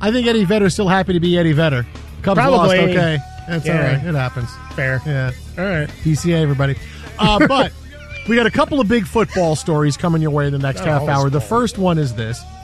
I think Eddie Vedder's still happy to be Eddie Vedder. Cubs lost, okay. That's all right. It happens. Fair. Yeah. All right. DCA, everybody. But we got a couple of big football stories coming your way in the next half hour. The first one is this.